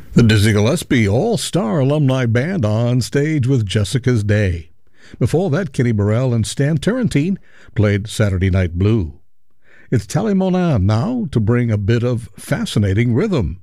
The Dizzy Gillespie All-Star Alumni Band on stage with Jessica's Day. Before that, Kenny Burrell and Stan Turrentine played Saturday Night Blue. It's Tally Monan now to bring a bit of fascinating rhythm.